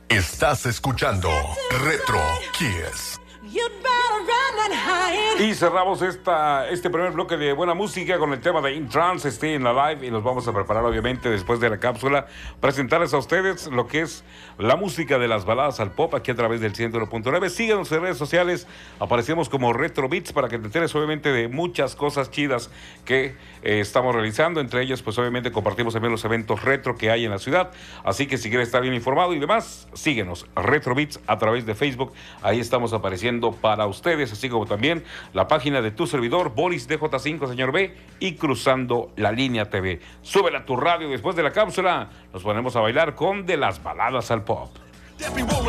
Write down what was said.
Estás escuchando Retro Kiss. Y cerramos este primer bloque de buena música con el tema de In Trance, Stay in Alive, y nos vamos a preparar obviamente después de la cápsula, presentarles a ustedes lo que es la música de las baladas al pop aquí a través del 101.9. Síganos en redes sociales, aparecemos como Retro Beats para que te enteres obviamente de muchas cosas chidas que estamos realizando, entre ellas pues obviamente compartimos también los eventos retro que hay en la ciudad, así que si quieres estar bien informado y demás, síguenos, Retro Beats a través de Facebook, ahí estamos apareciendo para ustedes, así como también la página de tu servidor, Boris DJ5, señor B, y Cruzando la Línea TV. Súbela a tu radio después de la cápsula, nos ponemos a bailar con de las baladas al pop.